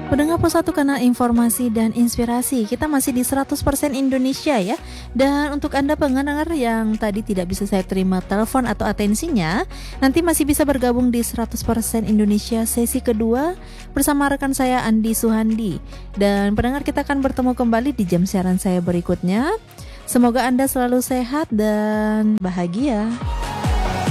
Pendengar Pos 1 Kanal Informasi dan Inspirasi, kita masih di 100% Indonesia ya. Dan untuk Anda pendengar yang tadi tidak bisa saya terima telepon atau atensinya, nanti masih bisa bergabung di 100% Indonesia sesi kedua bersama rekan saya Andi Suhandi. Dan pendengar, kita akan bertemu kembali di jam siaran saya berikutnya. Semoga Anda selalu sehat dan bahagia.